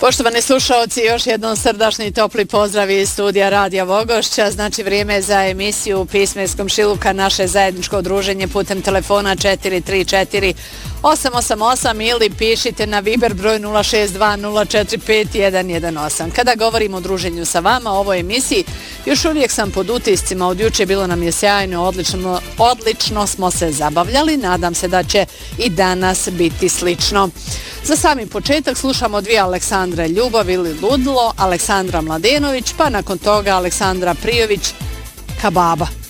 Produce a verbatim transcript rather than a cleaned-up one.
Poštovani slušalci, još jednom srdačni i topli pozdrav iz studija Radija Vogošća. Znači vrijeme za emisiju Pisma iz komšiluka, naše zajedničko druženje putem telefona četiri tri četiri osam osam osam ili pišite na Viber broj nula šest dva nula četiri pet jedan jedan osam. Kada govorimo o druženju sa vama, o ovoj emisiji, još uvijek sam pod utiscima. Od juče bilo nam je sjajno, odlično, odlično smo se zabavljali. Nadam se da će i danas biti slično. Za sami početak slušamo dvije Aleksandre, Ljubav ili Ludilo, Aleksandra Mladenović, pa nakon toga Aleksandra Prijović, Kababa.